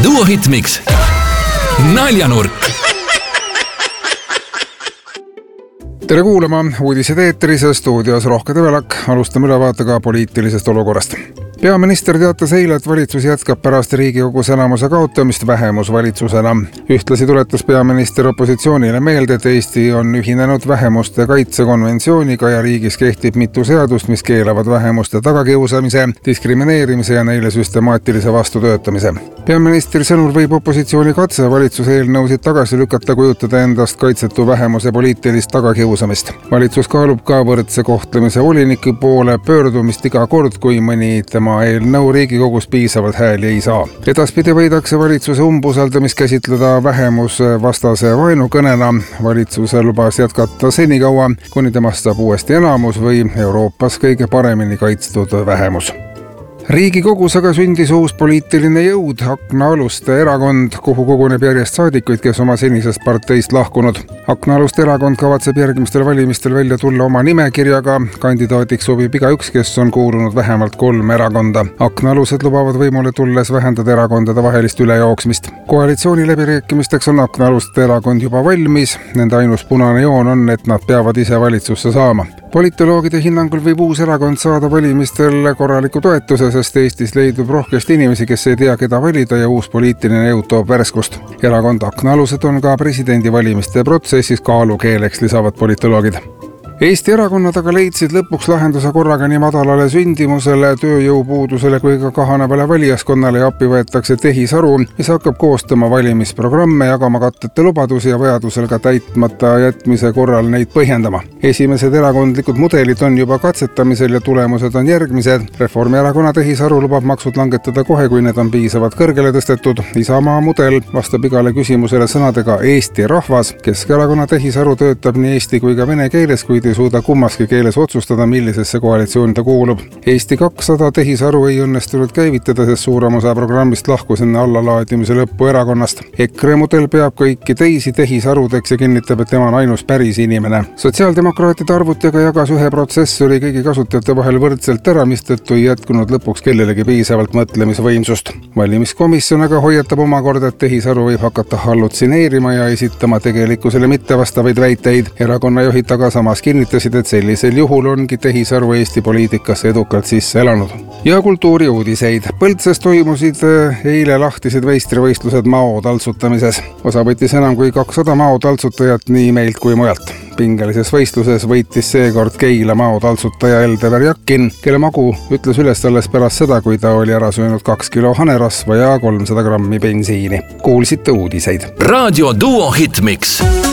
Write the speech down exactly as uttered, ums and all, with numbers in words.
Duo Hitmix naljanurk. Tere kuulama, uudised eetris ja stuudios Rohke Tõvelak. Alustame ülevaatega poliitilisest olukorrast. Peaminister teatas eile, et valitsus jätkab pärast Riigikogus enamuse kaotamist vähemusvalitsusena. Ühtlasi tuletas peaminister opositsioonile meelde, et Eesti on ühinenud vähemuste kaitsekonventsiooniga ja riigis kehtib mitu seadust, mis keelavad vähemuste tagakiusamise, diskrimineerimise ja neile süstemaatilise vastutöötamise. Peaministri sõnul võib opositsiooni katse valitsuse eelnõusid tagasi lükata kujutada endast kaitsetu vähemuse poliitilist tagakiusamist. Valitsus kaalub ka võrdse kohtlemise voliniku poole pöördumist iga kord, kui mõni tema eelnõu Riigikogus piisavalt hääli ei saa. Edaspidi võidakse valitsuse umbusaldamist käsitleda vähemusvastase vaenukõnena. Valitsuse lubas jätkata senikaua, kuni temast saab uuesti enamus või Euroopas kõige paremini kaitstud vähemus. Riigikogus aga sündis uus poliitiline jõud, Aknaaluste erakond, kuhu koguneb järjest saadikuid, kes oma senisest parteist lahkunud. Aknaaluste erakond kavatseb järgmistel valimistel välja tulla oma nimekirjaga. Kandidaadiks sobib igaüks, kes on kuulunud vähemalt kolm erakonda. Aknaalused lubavad võimule tulles vähendada erakondade vahelist ülejooksmist. Koalitsiooni läbirääkimisteks on Aknaaluste erakond juba valmis. Nende ainus punane joon on, et nad peavad ise valitsusse saama. Politoloogide hinnangul võib uus erakond saada valimistel korraliku toetuse, sest Eestis leidub rohkesti inimesi, kes ei tea, keda valida ja uus poliitiline jõud toob värskust. Erakond Aknaalused on ka presidendivalimiste protsessis kaalukeeleks, lisavad politoloogid. Eesti erakonnad aga leidsid lõpuks lahenduse korraga nii madalale sündimusele, tööjõupuudusele kui ka kahanevale valijaskonnale ja appi võetakse tehisaru, mis hakkab koostama valimisprogramme, jagama kattete lubadusi ja vajadusel ka täitmata jätmise korral neid põhjendama. Esimesed erakondlikud mudelid on juba katsetamisel ja tulemused on järgmised. Reformierakonna tehisaru lubab maksud langetada kohe, kui need on piisavalt kõrgele tõstetud. Isamaa mudel vastab igale küsimusele sõnadega Eesti rahvas. Keskerakonna tehisaru töötab nii eesti kui ka vene keeles, kuid ei suuda kummaski keeles otsustada, millisesse koalitsiooni ta kuulub. Eesti kakssada tehisaru ei õnnestunud käivitada, sest suurem osa programmist lahkus enne allalaadimise lõppu erakonnast. EKRE mudel peab kõiki teisi tehisarudeks ja kinnitab, et tema on ainus päris inimene. Sotsiaaldemokraatide arvutiga jagas ühe protsessori kõigi kasutajate vahel võrdselt ära, mistõttu ei jätkunud lõpuks kellelegi piisavalt mõtlemisvõimsust. Valimiskomisjon aga hoiatab omakorda, et tehisaru võib hakata hallutsineerima ja esitama tegelikkusele mittevastavaid väiteid. Erakonna juhid aga samas kinni Kinnitasid, et sellisel juhul ongi tehisaru Eesti poliitikasse edukalt sisse elanud. Ja kultuuriuudiseid. Põltses toimusid eile lahtised veistrivõistlused mao taltsutamises. Osa võttis enam kui kakssada mao taltsutajat nii meilt kui mujalt. Pingelises võistluses võitis seekord Keila mao taltsutaja Eldever Jakin, kelle magu ütles üles alles pärast seda, kui ta oli ära söönud kaks kilo hanerasva ja kolmsada grammi bensiini. Kuulsite uudiseid. Raadio Duo Hitmix.